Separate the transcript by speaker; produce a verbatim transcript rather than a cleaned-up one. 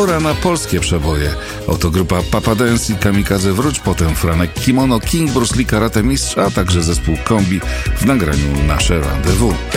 Speaker 1: pora na polskie przeboje. Oto grupa Papa Dance i Kamikaze Wróć, potem Franek Kimono, King, Bruce Lee, Karate Mistrz, a także zespół Kombi w nagraniu Nasze Rendezvous.